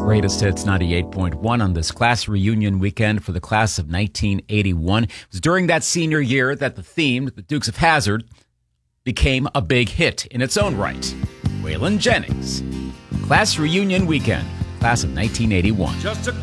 Greatest Hits 98.1 on this class reunion weekend for the class of 1981. It was during that senior year that the theme, the Dukes of Hazzard, became a big hit in its own right. Waylon Jennings. Class reunion weekend, class of 1981. Just a